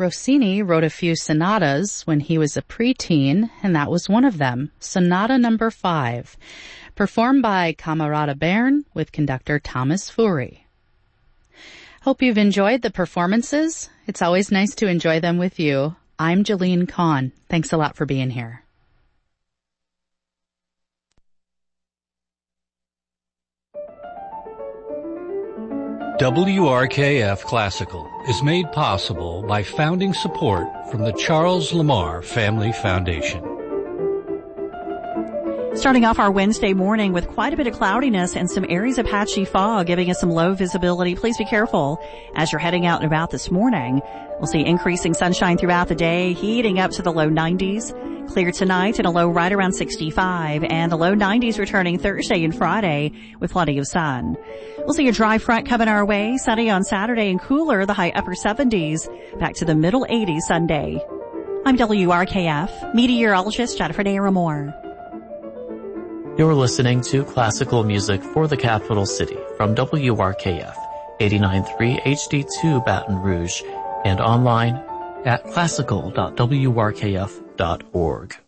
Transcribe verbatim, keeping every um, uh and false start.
Rossini wrote a few sonatas when he was a preteen, and that was one of them, Sonata Number Five, performed by Camerata Bern with conductor Thomas Fury. Hope you've enjoyed the performances. It's always nice to enjoy them with you. I'm Jeline Kahn. Thanks a lot for being here. W R K F Classical is made possible by founding support from the Charles Lamar Family Foundation. Starting off our Wednesday morning with quite a bit of cloudiness and some areas of patchy fog giving us some low visibility. Please be careful as you're heading out and about this morning. We'll see increasing sunshine throughout the day, heating up to the low nineties. Clear tonight and a low right around sixty-five, and the low nineties returning Thursday and Friday with plenty of sun. We'll see a dry front coming our way, sunny on Saturday and cooler, the high upper seventies, back to the middle eighties Sunday. I'm W R K F meteorologist Jennifer Naramore. You're listening to classical music for the capital city from W R K F eighty-nine point three H D two Baton Rouge and online at classical dot w r k f dot org.